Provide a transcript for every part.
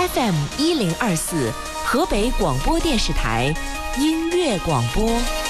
FM1024河北广播电视台音乐广播。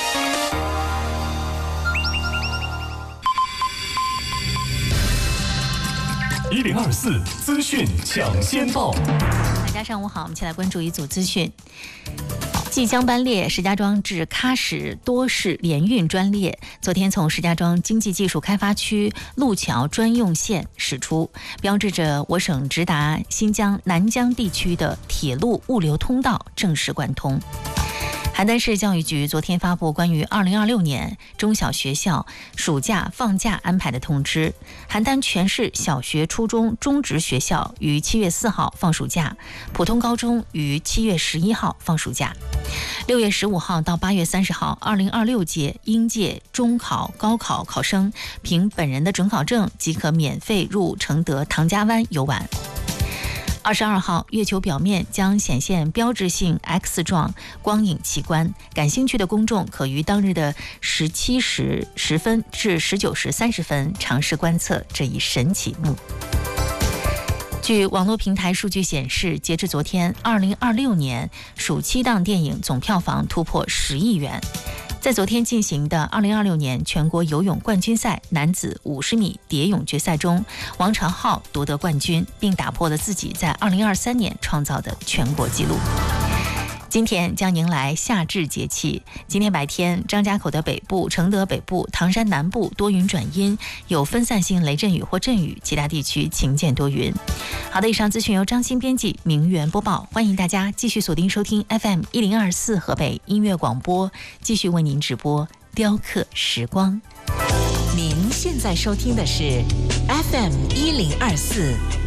1024资讯抢先报。 大家上午好，我们一起来关注一组资讯。即将班列石家庄至喀什多式联运专列，昨天从石家庄经济技术开发区路桥专用线驶出，标志着我省直达新疆南疆地区的铁路物流通道正式贯通。邯郸市教育局昨天发布关于2026年中小学校暑假放假安排的通知，邯郸全市小学、初中、中职学校于7月4号放暑假，普通高中于7月11号放暑假。6月15号到8月30号，2026届应届中考、高考考生凭本人的准考证即可免费入承德唐家湾游玩。22号，月球表面将显现标志性 X 状光影奇观，感兴趣的公众可于当日的17时10分至19时30分尝试观测这一神奇幕。据网络平台数据显示，截至昨天，2026年暑期档电影总票房突破10亿元。在昨天进行的2026年全国游泳冠军赛男子50米蝶泳决赛中，王长浩夺得冠军，并打破了自己在2023年创造的全国纪录。今天将迎来夏至节气，今天白天张家口的北部、承德北部、唐山南部多云转阴，有分散性雷阵雨或阵雨，其他地区晴间多云。好的，以上资讯由张欣编辑，明媛播报，欢迎大家继续锁定收听 FM1024河北音乐广播，继续为您直播雕刻时光。 您现在收听的是 FM1024